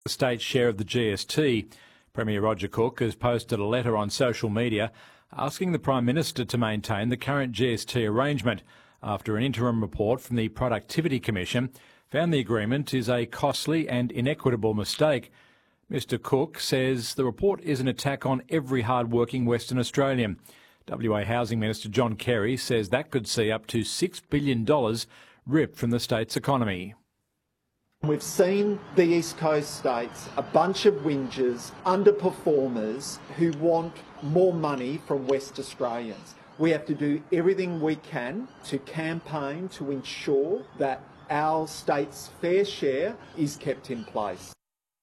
the state's share of the GST. Premier Roger Cook has posted a letter on social media asking the Prime Minister to maintain the current GST arrangement after an interim report from the Productivity Commission found the agreement is a costly and inequitable mistake. Mr Cook says the report is an attack on every hard-working Western Australian. WA Housing Minister John Kerry says that could see up to $6 billion ripped from the state's economy. We've seen the East Coast states, a bunch of whingers, underperformers who want more money from West Australians. We have to do everything we can to campaign to ensure that our state's fair share is kept in place.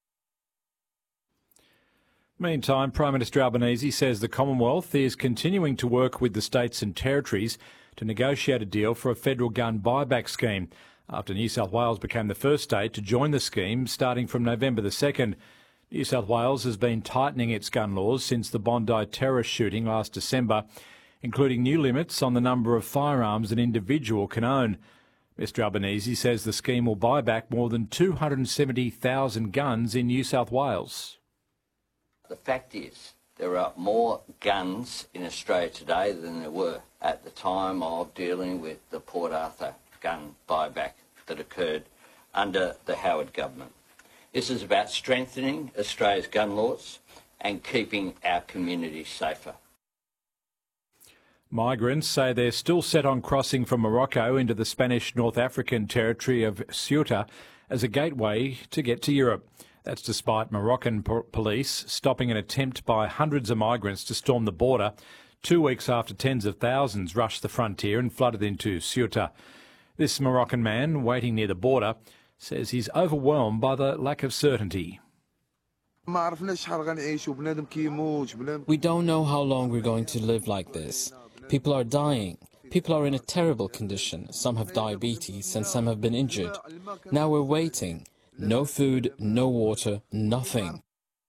Meantime, Prime Minister Albanese says the Commonwealth is continuing to work with the states and territories to negotiate a deal for a federal gun buyback scheme, after New South Wales became the first state to join the scheme starting from November the 2nd. New South Wales has been tightening its gun laws since the Bondi terrorist shooting last December, including new limits on the number of firearms an individual can own. Mr Albanese says the scheme will buy back more than 270,000 guns in New South Wales. The fact is, there are more guns in Australia today than there were at the time of dealing with the Port Arthur gun buyback that occurred under the Howard government. This is about strengthening Australia's gun laws and keeping our communities safer. Migrants say they're still set on crossing from Morocco into the Spanish North African territory of Ceuta as a gateway to get to Europe. That's despite Moroccan police stopping an attempt by hundreds of migrants to storm the border 2 weeks after tens of thousands rushed the frontier and flooded into Ceuta. This Moroccan man, waiting near the border, says he's overwhelmed by the lack of certainty. We don't know how long we're going to live like this. People are dying. People are in a terrible condition. Some have diabetes and some have been injured. Now we're waiting. No food, no water, nothing.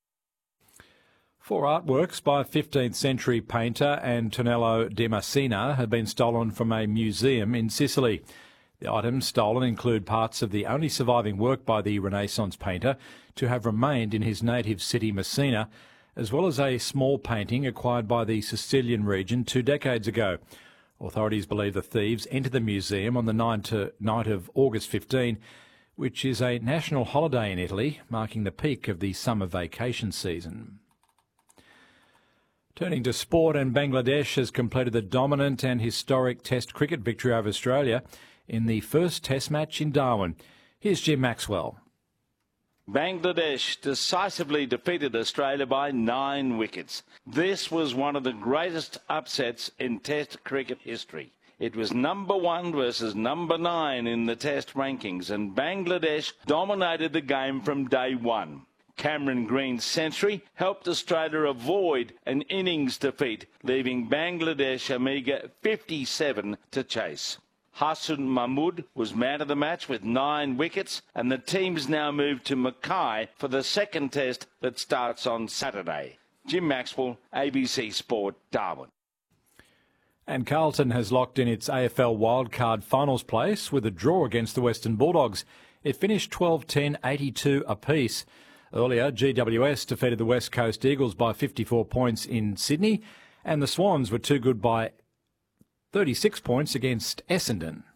4 artworks by 15th century painter Antonello de Messina have been stolen from a museum in Sicily. The items stolen include parts of the only surviving work by the Renaissance painter to have remained in his native city Messina, as well as a small painting acquired by the Sicilian region 2 decades ago. Authorities believe the thieves entered the museum on the night of August 15, which is a national holiday in Italy, marking the peak of the summer vacation season. Turning to sport, and Bangladesh has completed the dominant and historic Test cricket victory over Australia in the first Test match in Darwin. Here's Jim Maxwell. Bangladesh decisively defeated Australia by 9 wickets. This was one of the greatest upsets in Test cricket history. It was number 1 versus number 9 in the Test rankings, and Bangladesh dominated the game from day one. Cameron Green's century helped Australia avoid an innings defeat, leaving Bangladesh a meagre 57 to chase. Hassan Mahmood was man of the match with 9 wickets, and the team's now moved to Mackay for the second Test that starts on Saturday. Jim Maxwell, ABC Sport, Darwin. And Carlton has locked in its AFL wildcard finals place with a draw against the Western Bulldogs. It finished 12-10, 82 apiece. Earlier, GWS defeated the West Coast Eagles by 54 points in Sydney, and the Swans were too good by 36 points against Essendon.